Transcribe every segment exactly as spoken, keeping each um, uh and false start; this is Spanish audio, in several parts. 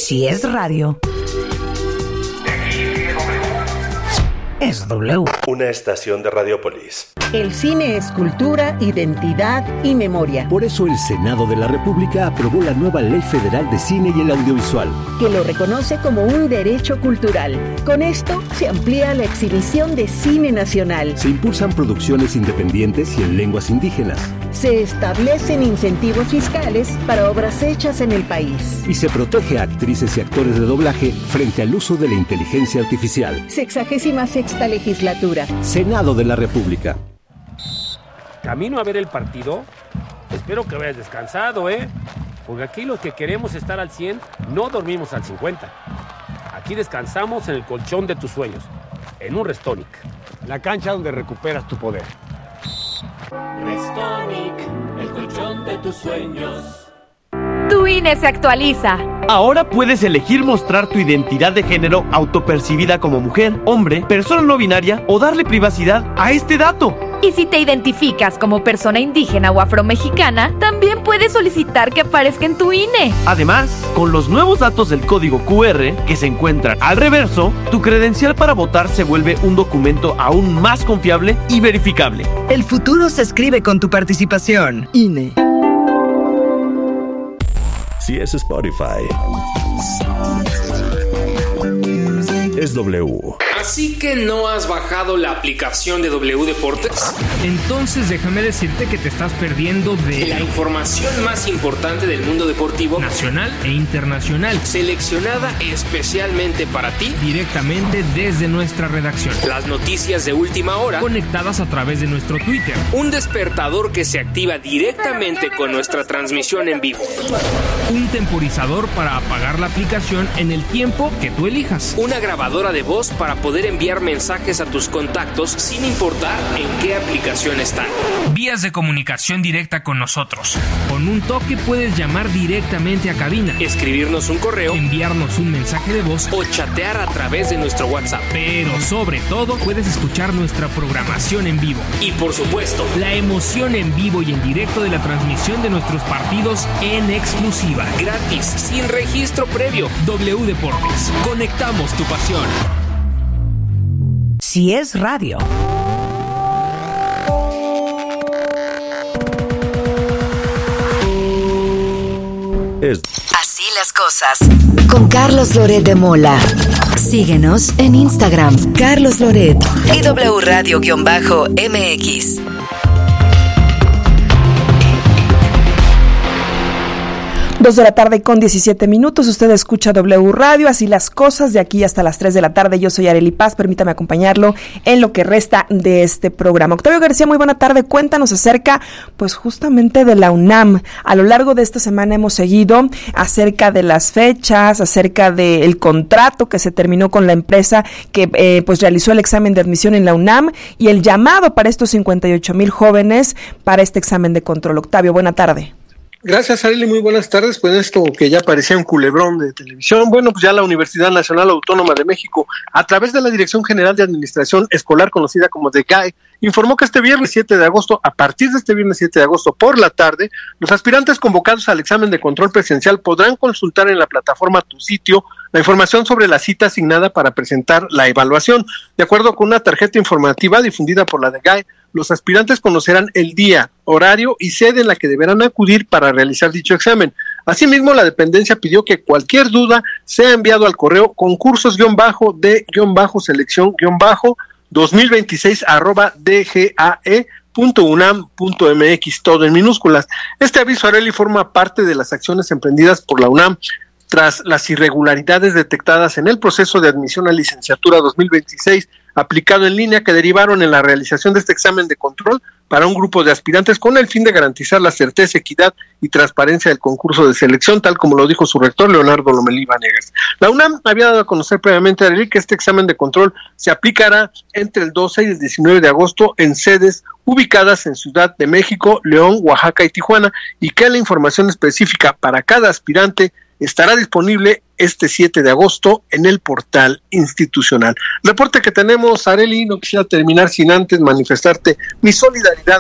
Si es radio, es W. Una estación de Radiopolis. El cine es cultura, identidad y memoria. Por eso el Senado de la República aprobó la nueva Ley Federal de Cine y el Audiovisual, que lo reconoce como un derecho cultural. Con esto se amplía la exhibición de cine nacional. Se impulsan producciones independientes y en lenguas indígenas. Se establecen incentivos fiscales para obras hechas en el país. Y se protege a actrices y actores de doblaje frente al uso de la inteligencia artificial. Sexagésima sexta legislatura. Senado de la República. Camino a ver el partido. Espero que vayas descansado, ¿eh? Porque aquí los que queremos estar al cien no dormimos al cincuenta. Aquí descansamos en el colchón de tus sueños, en un Restonic, la cancha donde recuperas tu poder. Restonic, el colchón de tus sueños. Tu I N E se actualiza. Ahora puedes elegir mostrar tu identidad de género autopercibida como mujer, hombre, persona no binaria o darle privacidad a este dato. Y si te identificas como persona indígena o afromexicana, también puedes solicitar que aparezca en tu I N E. Además, con los nuevos datos del código Q R que se encuentran al reverso, tu credencial para votar se vuelve un documento aún más confiable y verificable. El futuro se escribe con tu participación. I N E. Si es Spotify, es W. ¿Así que no has bajado la aplicación de W Deportes? Entonces déjame decirte que te estás perdiendo de la información más importante del mundo deportivo nacional e internacional, seleccionada especialmente para ti, directamente desde nuestra redacción. Las noticias de última hora, conectadas a través de nuestro Twitter. Un despertador que se activa directamente con nuestra transmisión en vivo. Un temporizador para apagar la aplicación en el tiempo que tú elijas. Una grabadora de voz para poder enviar mensajes a tus contactos sin importar en qué aplicación están. Vías de comunicación directa con nosotros. Con un toque puedes llamar directamente a cabina, escribirnos un correo, enviarnos un mensaje de voz o chatear a través de nuestro WhatsApp. Pero sobre todo puedes escuchar nuestra programación en vivo. Y por supuesto, la emoción en vivo y en directo de la transmisión de nuestros partidos en exclusiva. Gratis, sin registro previo. W Deportes. Conectamos tu pasión. Si es radio, es Así las cosas. Con Carlos Loret de Mola. Síguenos en Instagram, Carlos Loret y W Radio-M X. Dos de la tarde con diecisiete minutos, usted escucha W Radio, así las cosas, de aquí hasta las tres de la tarde. Yo soy Arely Paz, permítame acompañarlo en lo que resta de este programa. Octavio García, muy buena tarde, cuéntanos acerca, pues justamente de la UNAM. A lo largo de esta semana hemos seguido acerca de las fechas, acerca del contrato que se terminó con la empresa que eh, pues realizó el examen de admisión en la UNAM y el llamado para estos cincuenta y ocho mil jóvenes para este examen de control. Octavio, buena tarde. Gracias, Arely, muy buenas tardes. Pues esto que ya parecía un culebrón de televisión, bueno, pues ya la Universidad Nacional Autónoma de México, a través de la Dirección General de Administración Escolar, conocida como D G A E, informó que este viernes siete de agosto, a partir de este viernes siete de agosto por la tarde, los aspirantes convocados al examen de control presencial podrán consultar en la plataforma Tu Sitio la información sobre la cita asignada para presentar la evaluación. De acuerdo con una tarjeta informativa difundida por la D G A E, los aspirantes conocerán el día, horario y sede en la que deberán acudir para realizar dicho examen. Asimismo, la dependencia pidió que cualquier duda sea enviado al correo concursos-de-selección-dos mil veintiséis arroba d g a e punto u n a m punto m x, todo en minúsculas. Este aviso, Arely, forma parte de las acciones emprendidas por la UNAM tras las irregularidades detectadas en el proceso de admisión a licenciatura dos mil veintiséis aplicado en línea, que derivaron en la realización de este examen de control para un grupo de aspirantes con el fin de garantizar la certeza, equidad y transparencia del concurso de selección, tal como lo dijo su rector, Leonardo Lomelí Vanegas. La UNAM había dado a conocer previamente, Arely, que este examen de control se aplicará entre el doce y el diecinueve de agosto en sedes ubicadas en Ciudad de México, León, Oaxaca y Tijuana, y que la información específica para cada aspirante estará disponible este siete de agosto en el portal institucional. Reporte que tenemos, Arely. No quisiera terminar sin antes manifestarte mi solidaridad ante estos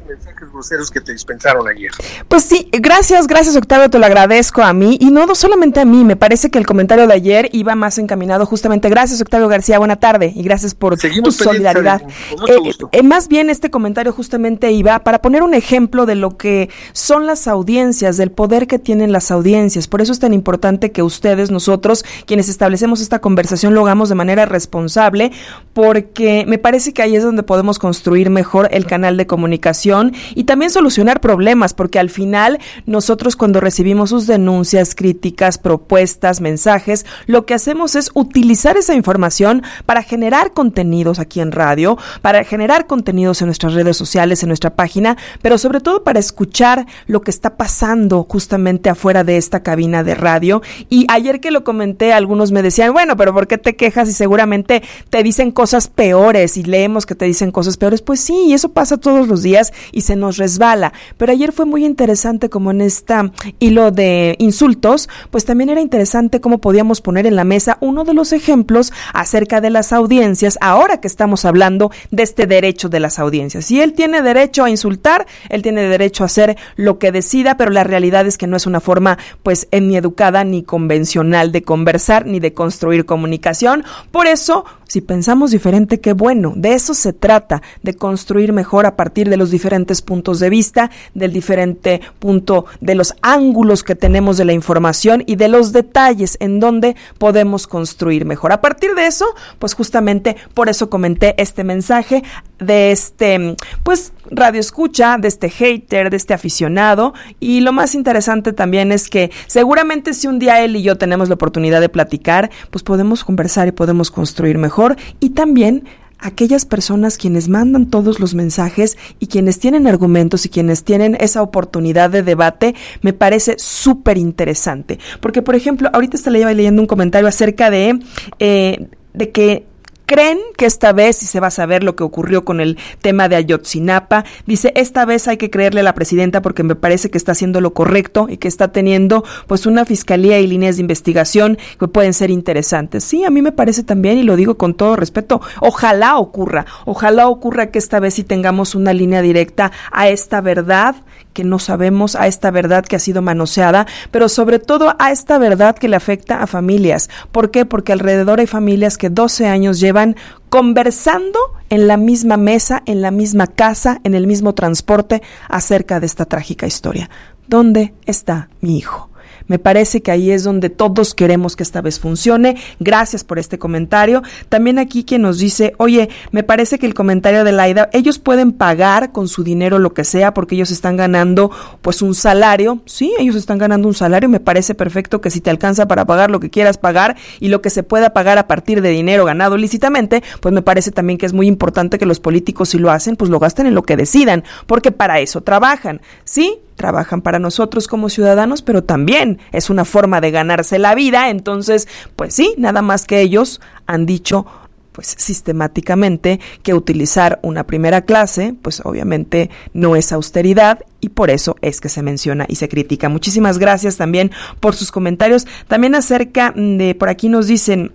mensajes groseros que te dispensaron ayer. Pues sí, gracias, gracias Octavio, te lo agradezco a mí, y no solamente a mí, me parece que el comentario de ayer iba más encaminado justamente, gracias Octavio García, buena tarde, y gracias por Seguimos tu solidaridad. Eh, eh, más bien este comentario justamente iba para poner un ejemplo de lo que son las audiencias, del poder que tienen las audiencias, por eso es tan importante que ustedes, nosotros, quienes establecemos esta conversación, lo hagamos de manera responsable, porque me parece que ahí es donde podemos construir mejor el canal de comunicación y también solucionar problemas, porque al final nosotros cuando recibimos sus denuncias, críticas, propuestas, mensajes, lo que hacemos es utilizar esa información para generar contenidos aquí en radio, para generar contenidos en nuestras redes sociales, en nuestra página, pero sobre todo para escuchar lo que está pasando justamente afuera de esta cabina de radio. Y ayer que lo comenté, algunos me decían, bueno, pero ¿por qué te quejas y seguramente te dicen cosas peores y leemos que te dicen cosas peores? Pues sí, y eso pasa todos los días y se nos resbala, pero ayer fue muy interesante como en este hilo de insultos, pues también era interesante cómo podíamos poner en la mesa uno de los ejemplos acerca de las audiencias, ahora que estamos hablando de este derecho de las audiencias. Si él tiene derecho a insultar, él tiene derecho a hacer lo que decida, pero la realidad es que no es una forma pues ni educada ni convencional de conversar ni de construir comunicación. Por eso, si pensamos diferente, qué bueno, de eso se trata, de construir mejor a partir de los diferentes puntos de vista, del diferente punto, de los ángulos que tenemos de la información y de los detalles en donde podemos construir mejor. A partir de eso, pues justamente por eso comenté este mensaje de este, pues, radio escucha, de este hater, de este aficionado, y lo más interesante también es que seguramente si un día él y yo tenemos la oportunidad de platicar, pues podemos conversar y podemos construir mejor, y también aquellas personas quienes mandan todos los mensajes y quienes tienen argumentos y quienes tienen esa oportunidad de debate, me parece súper interesante. Porque, por ejemplo, ahorita estaba leyendo un comentario acerca de, eh, de que creen que esta vez sí se va a saber lo que ocurrió con el tema de Ayotzinapa. Dice, esta vez hay que creerle a la presidenta porque me parece que está haciendo lo correcto y que está teniendo pues una fiscalía y líneas de investigación que pueden ser interesantes. Sí, a mí me parece también, y lo digo con todo respeto, ojalá ocurra, ojalá ocurra que esta vez sí tengamos una línea directa a esta verdad que no sabemos, a esta verdad que ha sido manoseada, pero sobre todo a esta verdad que le afecta a familias. ¿Por qué? Porque alrededor hay familias que doce años llevan conversando en la misma mesa, en la misma casa, en el mismo transporte acerca de esta trágica historia. ¿Dónde está mi hijo? Me parece que ahí es donde todos queremos que esta vez funcione. Gracias por este comentario. También aquí quien nos dice, oye, me parece que el comentario de Laida, ellos pueden pagar con su dinero lo que sea porque ellos están ganando pues un salario. Sí, ellos están ganando un salario. Me parece perfecto que si te alcanza para pagar lo que quieras pagar y lo que se pueda pagar a partir de dinero ganado lícitamente, pues me parece también que es muy importante que los políticos, si lo hacen, pues lo gasten en lo que decidan, porque para eso trabajan. Sí, trabajan para nosotros como ciudadanos, pero también es una forma de ganarse la vida. Entonces, pues sí, nada más que ellos han dicho pues sistemáticamente que utilizar una primera clase, pues obviamente no es austeridad, y por eso es que se menciona y se critica. Muchísimas gracias también por sus comentarios. También acerca de, por aquí nos dicen,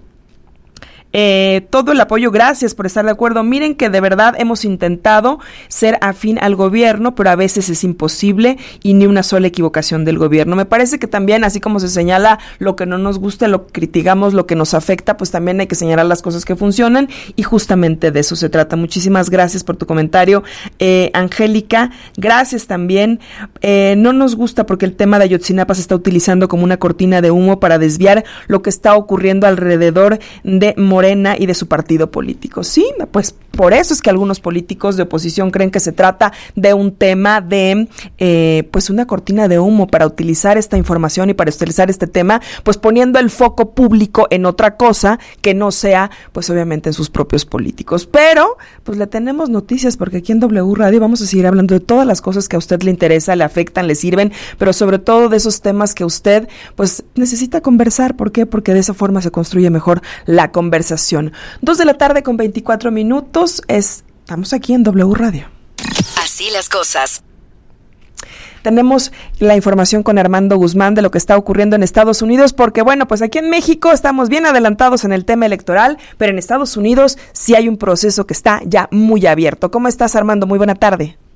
Eh, todo el apoyo, gracias por estar de acuerdo. Miren que de verdad hemos intentado ser afín al gobierno, pero a veces es imposible y ni una sola equivocación del gobierno. Me parece que también, así como se señala lo que no nos gusta, lo que criticamos, lo que nos afecta, pues también hay que señalar las cosas que funcionan, y justamente de eso se trata. Muchísimas gracias por tu comentario, eh, Angélica. Gracias también. Eh, no nos gusta porque el tema de Ayotzinapa se está utilizando como una cortina de humo para desviar lo que está ocurriendo alrededor de Morena y de su partido político. Sí, pues por eso es que algunos políticos de oposición creen que se trata de un tema de eh, pues una cortina de humo para utilizar esta información y para utilizar este tema, pues poniendo el foco público en otra cosa que no sea, pues obviamente en sus propios políticos. Pero pues le tenemos noticias, porque aquí en W Radio vamos a seguir hablando de todas las cosas que a usted le interesa, le afectan, le sirven, pero sobre todo de esos temas que usted pues necesita conversar. ¿Por qué? Porque de esa forma se construye mejor la conversación. Dos de la tarde con veinticuatro minutos. Es, estamos aquí en W Radio. Así las cosas. Tenemos la información con Armando Guzmán de lo que está ocurriendo en Estados Unidos, porque bueno, pues aquí en México estamos bien adelantados en el tema electoral, pero en Estados Unidos sí hay un proceso que está ya muy abierto. ¿Cómo estás, Armando? Muy buena tarde.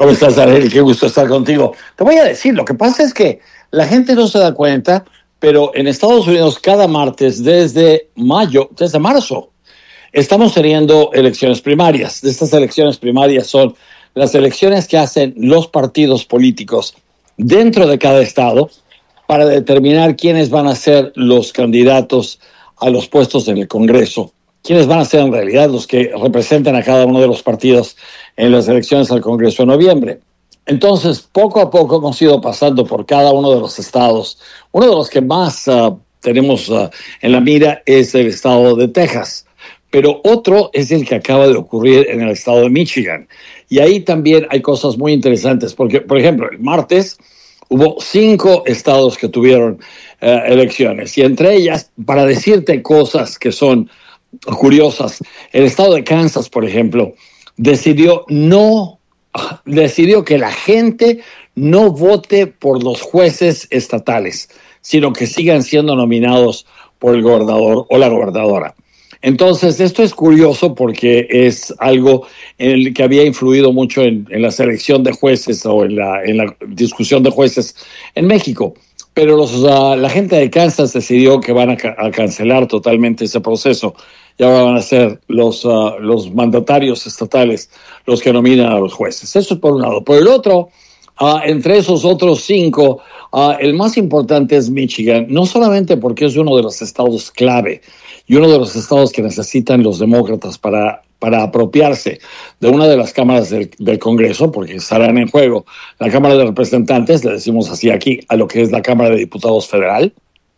¿Cómo estás, Arely? Qué gusto estar contigo. Te voy a decir, lo que pasa es que la gente no se da cuenta, pero en Estados Unidos cada martes desde mayo, desde marzo, estamos teniendo elecciones primarias. Estas elecciones primarias son las elecciones que hacen los partidos políticos dentro de cada estado para determinar quiénes van a ser los candidatos a los puestos en el Congreso, quiénes van a ser en realidad los que representen a cada uno de los partidos en las elecciones al Congreso en noviembre. Entonces, poco a poco hemos ido pasando por cada uno de los estados. Uno de los que más uh, tenemos uh, en la mira es el estado de Texas, pero otro es el que acaba de ocurrir en el estado de Michigan. Y ahí también hay cosas muy interesantes, porque, por ejemplo, el martes hubo cinco estados que tuvieron uh, elecciones, y entre ellas, para decirte cosas que son curiosas, el estado de Kansas, por ejemplo, decidió no... decidió que la gente no vote por los jueces estatales, sino que sigan siendo nominados por el gobernador o la gobernadora. Entonces, esto es curioso porque es algo en el que había influido mucho en, en la selección de jueces o en la, en la discusión de jueces en México. Pero los, uh, la gente de Kansas decidió que van a, ca- a cancelar totalmente ese proceso y ahora van a ser los, uh, los mandatarios estatales los que nominan a los jueces. Eso es por un lado. Por el otro, uh, entre esos otros cinco, uh, el más importante es Michigan, no solamente porque es uno de los estados clave y uno de los estados que necesitan los demócratas para, para apropiarse de una de las cámaras del, del Congreso, porque estarán en juego la Cámara de Representantes, le decimos así aquí, a lo que es la Cámara de Diputados Federal,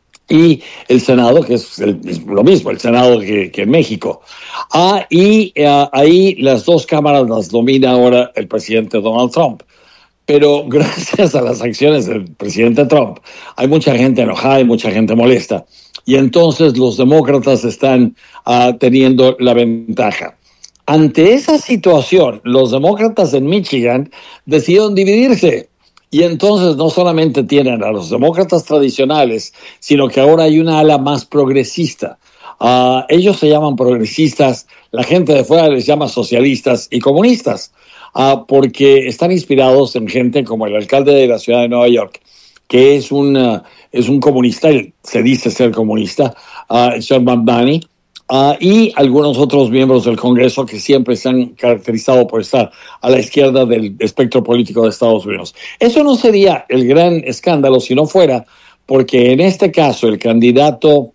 y el Senado, que es, el, es lo mismo, el Senado que, que en México. Ah, y uh, ahí las dos cámaras las domina ahora el presidente Donald Trump. Pero gracias a las acciones del presidente Trump, hay mucha gente enojada y mucha gente molesta. Y entonces los demócratas están uh, teniendo la ventaja. Ante esa situación, los demócratas en Michigan decidieron dividirse. Y entonces no solamente tienen a los demócratas tradicionales, sino que ahora hay una ala más progresista. Uh, ellos se llaman progresistas, la gente de fuera les llama socialistas y comunistas, uh, porque están inspirados en gente como el alcalde de la ciudad de Nueva York, que es un, uh, es un comunista, él se dice ser comunista, uh, Sean McBurney, Uh, y algunos otros miembros del Congreso que siempre se han caracterizado por estar a la izquierda del espectro político de Estados Unidos. Eso no sería el gran escándalo si no fuera porque en este caso el candidato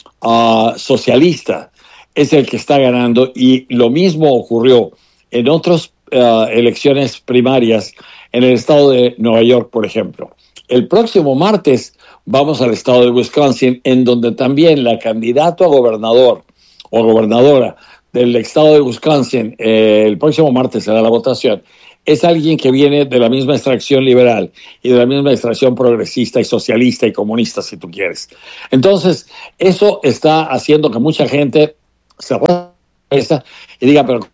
uh, socialista es el que está ganando, y lo mismo ocurrió en otras uh, elecciones primarias en el estado de Nueva York, por ejemplo. El próximo martes vamos al estado de Wisconsin, en donde también la candidata a gobernador o gobernadora del estado de Wisconsin, eh, el próximo martes será la votación, es alguien que viene de la misma extracción liberal y de la misma extracción progresista y socialista y comunista, si tú quieres. Entonces, eso está haciendo que mucha gente se apuesta y diga, pero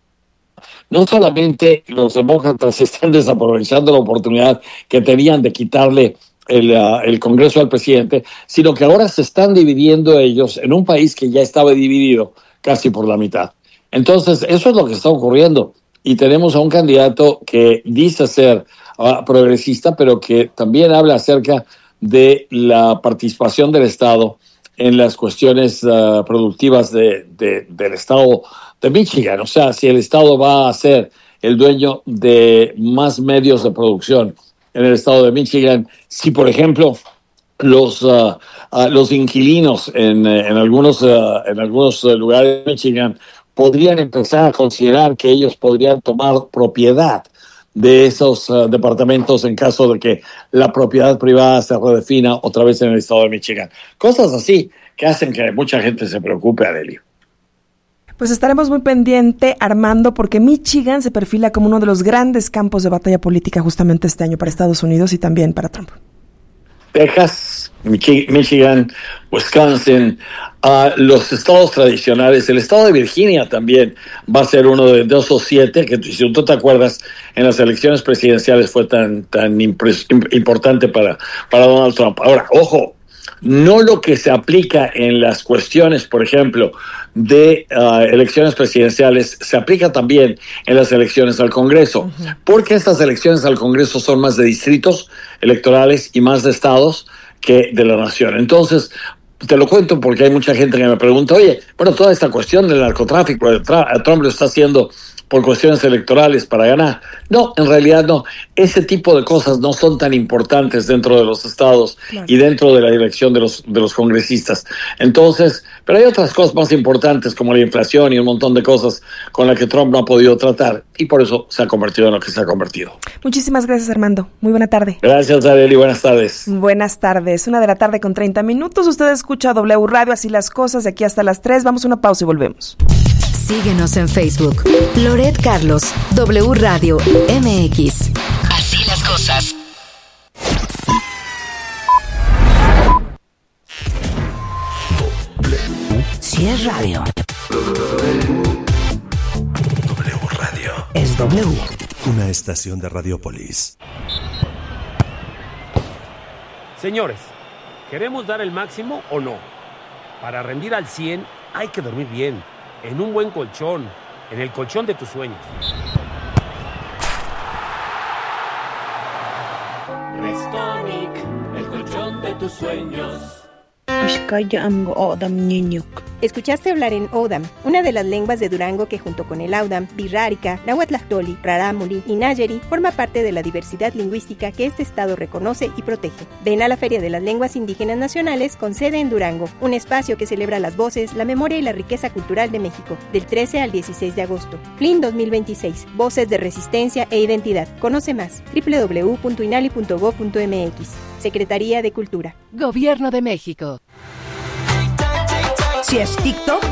no solamente los demócratas están desaprovechando la oportunidad que tenían de quitarle El, uh, el Congreso al presidente, sino que ahora se están dividiendo ellos en un país que ya estaba dividido casi por la mitad. Entonces, eso es lo que está ocurriendo. Y tenemos a un candidato que dice ser uh, progresista, pero que también habla acerca de la participación del Estado en las cuestiones uh, productivas de, de, del Estado de Michigan. O sea, si el Estado va a ser el dueño de más medios de producción en el estado de Michigan, si por ejemplo los uh, uh, los inquilinos en, en algunos uh, en algunos lugares de Michigan podrían empezar a considerar que ellos podrían tomar propiedad de esos uh, departamentos en caso de que la propiedad privada se redefina otra vez en el estado de Michigan. Cosas así que hacen que mucha gente se preocupe, Adelio. Pues estaremos muy pendiente, Armando, porque Michigan se perfila como uno de los grandes campos de batalla política justamente este año para Estados Unidos y también para Trump. Texas, Michi- Michigan, Wisconsin, uh, los estados tradicionales, el estado de Virginia también va a ser uno de, de esos siete que, si tú te acuerdas, en las elecciones presidenciales fue tan, tan impres- importante para, para Donald Trump. Ahora, ojo, no lo que se aplica en las cuestiones, por ejemplo, de uh, elecciones presidenciales, se aplica también en las elecciones al Congreso, uh-huh. porque estas elecciones al Congreso son más de distritos electorales y más de estados que de la nación. Entonces, te lo cuento porque hay mucha gente que me pregunta, oye, bueno, toda esta cuestión del narcotráfico, el tra- Trump lo está haciendo por cuestiones electorales para ganar. No, en realidad no. Ese tipo de cosas no son tan importantes dentro de los estados claro. y dentro de la elección de los, de los congresistas. Entonces, pero hay otras cosas más importantes como la inflación y un montón de cosas con las que Trump no ha podido tratar y por eso se ha convertido en lo que se ha convertido. Muchísimas gracias, Armando. Muy buena tarde. Gracias, Arely. Buenas tardes. Buenas tardes. Una de la tarde con treinta minutos. Usted escucha W Radio, así las cosas, de aquí hasta las tres. Vamos a una pausa y volvemos. Síguenos en Facebook. Loret Carlos, W Radio M X. Así las cosas. Si es radio. W Radio. Es W. Una estación de Radiopolis. Señores, ¿queremos dar el máximo o no? Para rendir al cien hay que dormir bien, en un buen colchón, en el colchón de tus sueños. Restonic, el colchón de tus sueños. Escuchaste hablar en O'odham, una de las lenguas de Durango que junto con el Audam, Birrárica, Nahuatlactoli, Rarámuri y Nayeri forma parte de la diversidad lingüística que este estado reconoce y protege. Ven a la Feria de las Lenguas Indígenas Nacionales con sede en Durango, un espacio que celebra las voces, la memoria y la riqueza cultural de México, del trece al dieciséis de agosto. F L I N dos mil veintiséis, Voces de Resistencia e Identidad. Conoce más, doble u doble u doble u punto inali punto gob punto m x. Secretaría de Cultura. Gobierno de México. Si es TikTok,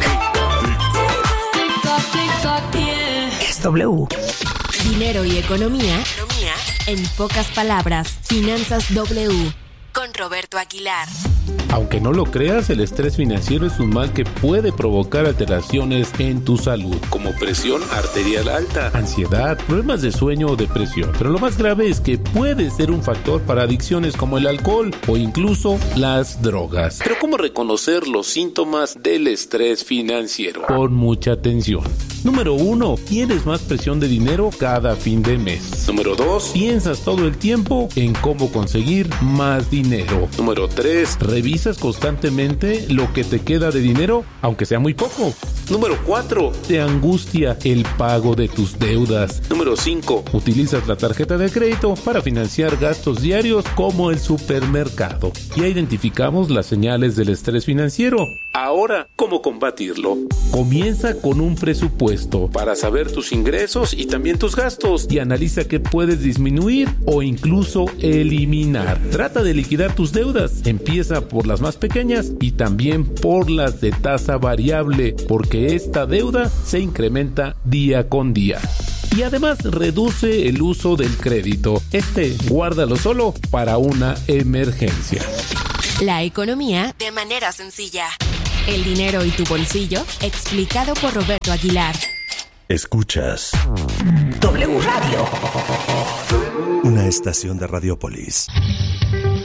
es W. Dinero y economía, economía en pocas palabras. Finanzas W. Con Roberto Aguilar. Aunque no lo creas, el estrés financiero es un mal que puede provocar alteraciones en tu salud, como presión arterial alta, ansiedad, problemas de sueño o depresión. Pero lo más grave es que puede ser un factor para adicciones como el alcohol o incluso las drogas. Pero ¿cómo reconocer los síntomas del estrés financiero? Pon mucha atención. Número uno, tienes más presión de dinero cada fin de mes. Número dos, piensas todo el tiempo en cómo conseguir más dinero. Número tres, revisas constantemente lo que te queda de dinero, aunque sea muy poco. Número cuatro, te angustia el pago de tus deudas. Número cinco, utilizas la tarjeta de crédito para financiar gastos diarios como el supermercado. Ya identificamos las señales del estrés financiero. Ahora, ¿cómo combatirlo? Comienza con un presupuesto para saber tus ingresos y también tus gastos y analiza qué puedes disminuir o incluso eliminar. Trata de liquidar tus deudas. Empieza por las más pequeñas y también por las de tasa variable, porque esta deuda se incrementa día con día. Y además reduce el uso del crédito. Este, guárdalo solo para una emergencia. La economía de manera sencilla. El dinero y tu bolsillo, explicado por Roberto Aguilar. Escuchas W Radio. Una estación de Radiopolis.